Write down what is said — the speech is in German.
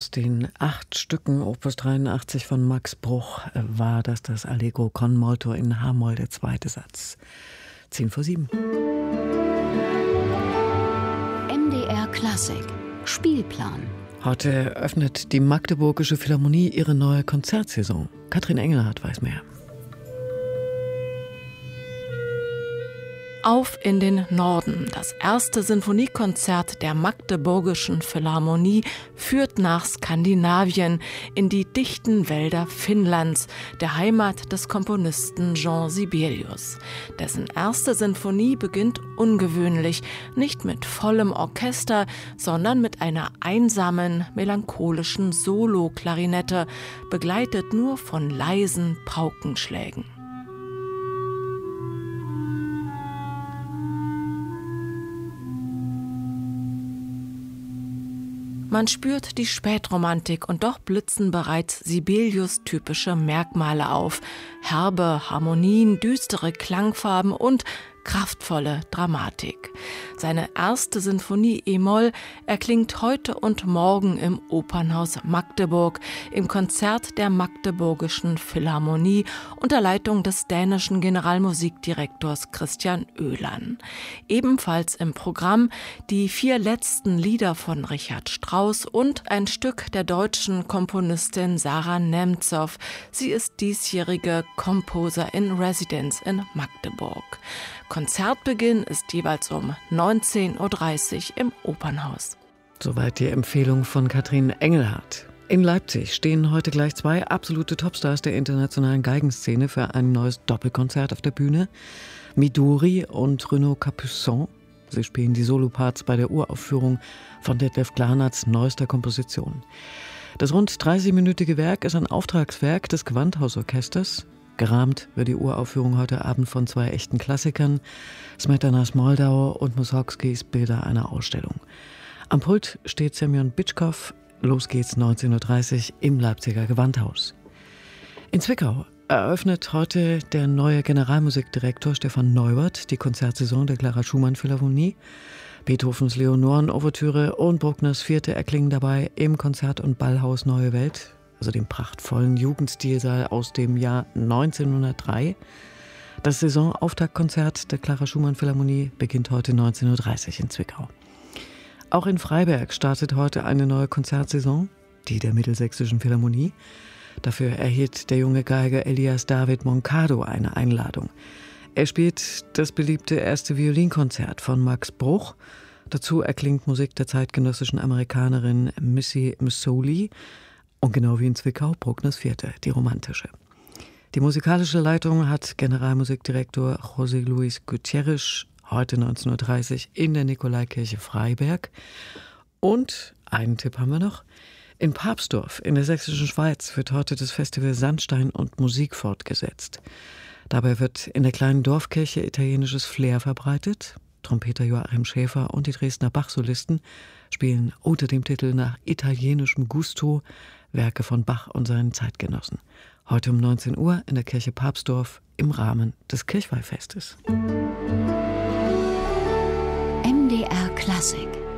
Aus den 8 Stücken Opus 83 von Max Bruch war das Allegro con molto in H-Moll, der zweite Satz. 7:10. MDR Klassik Spielplan. Heute öffnet die Magdeburgische Philharmonie ihre neue Konzertsaison. Katrin Engelhardt weiß mehr. Auf in den Norden. Das erste Sinfoniekonzert der Magdeburgischen Philharmonie führt nach Skandinavien, in die dichten Wälder Finnlands, der Heimat des Komponisten Jean Sibelius. Dessen erste Sinfonie beginnt ungewöhnlich, nicht mit vollem Orchester, sondern mit einer einsamen, melancholischen Solo-Klarinette, begleitet nur von leisen Paukenschlägen. Man spürt die Spätromantik und doch blitzen bereits Sibelius-typische Merkmale auf. Herbe Harmonien, düstere Klangfarben und kraftvolle Dramatik. Seine erste Sinfonie E-Moll erklingt heute und morgen im Opernhaus Magdeburg im Konzert der Magdeburgischen Philharmonie unter Leitung des dänischen Generalmusikdirektors Christian Oehlen. Ebenfalls im Programm die 4 letzten Lieder von Richard Strauss und ein Stück der deutschen Komponistin Sarah Nemtsov. Sie ist diesjährige Composer in Residence in Magdeburg. Konzertbeginn ist jeweils um 19:30 Uhr im Opernhaus. Soweit die Empfehlung von Katrin Engelhardt. In Leipzig stehen heute gleich 2 absolute Topstars der internationalen Geigenszene für ein neues Doppelkonzert auf der Bühne. Midori und Renaud Capuçon. Sie spielen die Soloparts bei der Uraufführung von Detlef Glarnerts neuester Komposition. Das rund 30-minütige Werk ist ein Auftragswerk des Gewandhausorchesters. Gerahmt wird die Uraufführung heute Abend von 2 echten Klassikern, Smetanas Moldau und Mussorgskis Bilder einer Ausstellung. Am Pult steht Semyon Bitschkow. Los geht's 19:30 Uhr im Leipziger Gewandhaus. In Zwickau eröffnet heute der neue Generalmusikdirektor Stefan Neubert die Konzertsaison der Clara Schumann Philharmonie. Beethovens Leonoren-Ouvertüre und Bruckners 4. erklingen dabei im Konzert- und Ballhaus Neue Welt, also dem prachtvollen Jugendstilsaal aus dem Jahr 1903. Das Saisonauftaktkonzert der Clara Schumann Philharmonie beginnt heute 19:30 Uhr in Zwickau. Auch in Freiberg startet heute eine neue Konzertsaison, die der Mittelsächsischen Philharmonie. Dafür erhielt der junge Geiger Elias David Moncado eine Einladung. Er spielt das beliebte erste Violinkonzert von Max Bruch. Dazu erklingt Musik der zeitgenössischen Amerikanerin Missy Missoli. Und genau wie in Zwickau, Bruckners 4., die romantische. Die musikalische Leitung hat Generalmusikdirektor José Luis Gutierrez, heute 19:30 Uhr in der Nikolaikirche Freiberg. Und einen Tipp haben wir noch. In Papsdorf in der sächsischen Schweiz wird heute das Festival Sandstein und Musik fortgesetzt. Dabei wird in der kleinen Dorfkirche italienisches Flair verbreitet. Trompeter Joachim Schäfer und die Dresdner Bach-Solisten spielen unter dem Titel Nach italienischem Gusto Werke von Bach und seinen Zeitgenossen. Heute um 19 Uhr in der Kirche Papsdorf im Rahmen des Kirchweihfestes. MDR Klassik.